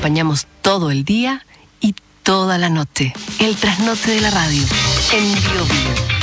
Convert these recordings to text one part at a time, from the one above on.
acompañamos todo el día y toda la noche. El trasnoche de la radio, en Bio Bio.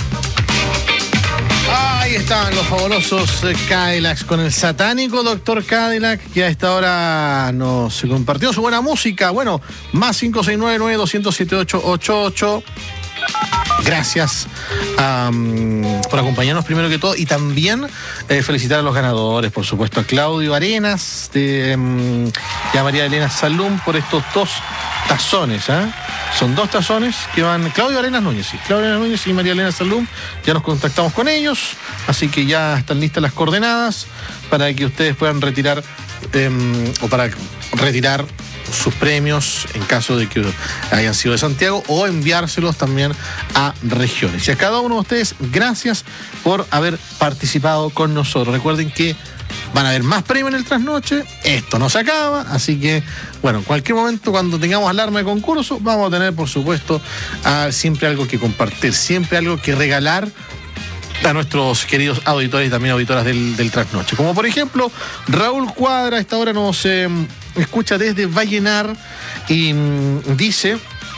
Ahí estaban los fabulosos Cadillacs con el satánico Dr. Cadillac, que a esta hora nos compartió su buena música. Bueno, más 569-200-7888. Gracias por acompañarnos primero que todo, y también felicitar a los ganadores, por supuesto, a Claudio Arenas y a María Elena Salum por estos 2 tazones. Son 2 tazones que van Claudio Arenas Núñez, sí, Claudio Arenas Núñez y María Elena Salum. Ya nos contactamos con ellos, así que ya están listas las coordenadas para que ustedes puedan retirar o para retirar sus premios en caso de que hayan sido de Santiago, o enviárselos también a regiones. Y a cada uno de ustedes, gracias por haber participado con nosotros. Recuerden que van a haber más premios en el trasnoche, esto no se acaba, así que, bueno, en cualquier momento, cuando tengamos alarma de concurso, vamos a tener, por supuesto, siempre algo que compartir, siempre algo que regalar a nuestros queridos auditores y también auditoras del trasnoche. Como por ejemplo, Raúl Cuadra, a esta hora nos escucha desde Vallenar y dice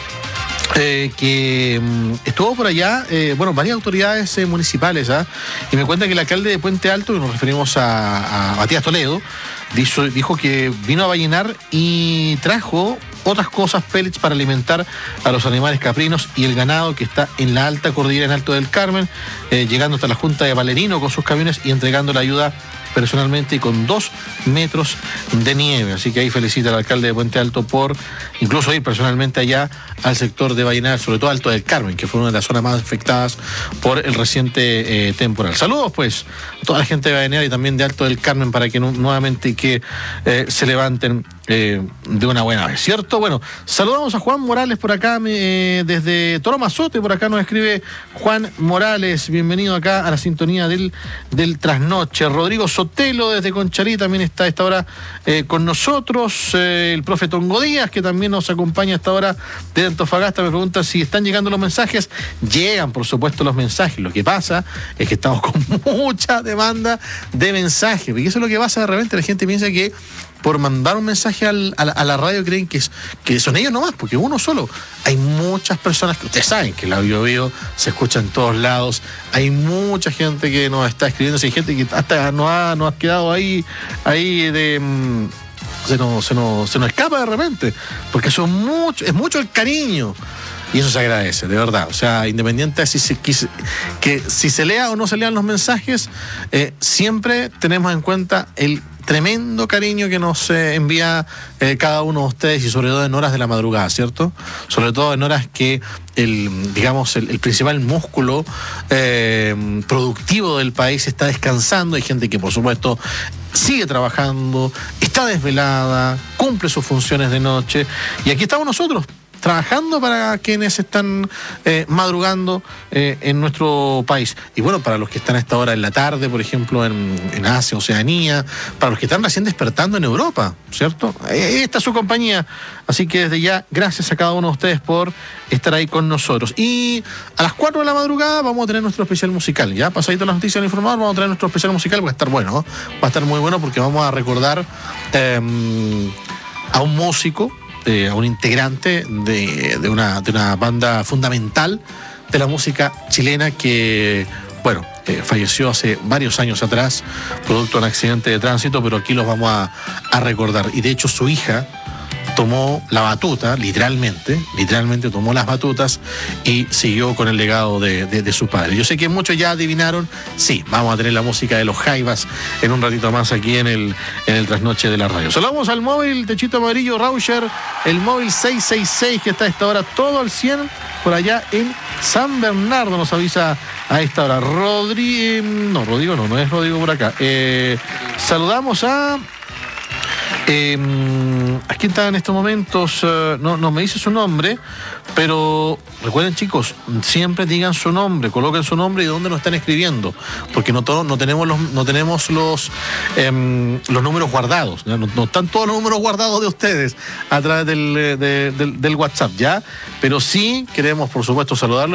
que estuvo por allá, varias autoridades municipales, y me cuenta que el alcalde de Puente Alto, y nos referimos a Matías Toledo, dijo que vino a Vallenar y trajo otras cosas, pellets para alimentar a los animales caprinos y el ganado que está en la alta cordillera en Alto del Carmen, llegando hasta la Junta de Valerino con sus camiones y entregando la ayuda personalmente y con 2 metros de nieve. Así que ahí felicita al alcalde de Puente Alto por incluso ir personalmente allá al sector de Vallenar, sobre todo Alto del Carmen, que fue una de las zonas más afectadas por el reciente temporal. Saludos pues a toda la gente de Vallenar y también de Alto del Carmen para que nuevamente se levanten de una buena vez, ¿cierto? Bueno, saludamos a Juan Morales por acá, desde Toro Mazote, por acá nos escribe Juan Morales, bienvenido acá a la sintonía del trasnoche. Rodrigo Sotelo desde Conchalí también está a esta hora con nosotros. El profe Tongo Díaz, que también nos acompaña a esta hora de Antofagasta, me pregunta si están llegando los mensajes. Llegan, por supuesto, los mensajes. Lo que pasa es que estamos con mucha demanda de mensajes, porque eso es lo que pasa de repente. La gente piensa que por mandar un mensaje a la radio creen que son ellos nomás, porque uno solo. Hay muchas personas que ustedes saben que la Bio Bio se escucha en todos lados. Hay mucha gente que nos está escribiendo, hay gente que hasta nos ha quedado ahí de se nos escapa de repente, porque es mucho el cariño. Y eso se agradece, de verdad. O sea, independiente de si se lea o no se lean los mensajes, siempre tenemos en cuenta el tremendo cariño que nos envía cada uno de ustedes, y sobre todo en horas de la madrugada, ¿cierto? Sobre todo en horas que el principal músculo productivo del país está descansando. Hay gente que, por supuesto, sigue trabajando, está desvelada, cumple sus funciones de noche, y aquí estamos nosotros, trabajando para quienes están madrugando en nuestro país. Y bueno, para los que están a esta hora en la tarde, por ejemplo, en Asia, Oceanía, para los que están recién despertando en Europa, ¿cierto? Esta es su compañía. Así que desde ya, gracias a cada uno de ustedes por estar ahí con nosotros. Y a las 4 de la madrugada vamos a tener nuestro especial musical. Ya pasadito las noticias del informador, vamos a tener nuestro especial musical. Va a estar bueno, ¿no? Va a estar muy bueno, porque vamos a recordar a un músico, a un integrante de una banda fundamental de la música chilena que, falleció hace varios años atrás, producto de un accidente de tránsito, pero aquí los vamos a recordar. Y de hecho su hija tomó la batuta, literalmente tomó las batutas y siguió con el legado de su padre. Yo sé que muchos ya adivinaron, sí, vamos a tener la música de los Jaivas en un ratito más aquí en el trasnoche de la radio. Saludamos al móvil Techito Amarillo Rauscher, el móvil 666, que está a esta hora todo al 100 por allá en San Bernardo, nos avisa a esta hora. Rodrigo no es Rodrigo por acá. Saludamos a aquí está en estos momentos, no me dice su nombre, pero recuerden, chicos, siempre digan su nombre, coloquen su nombre y de dónde nos están escribiendo, porque no tenemos los números guardados, no están todos los números guardados de ustedes a través del WhatsApp, ¿ya? Pero sí queremos, por supuesto, saludarlos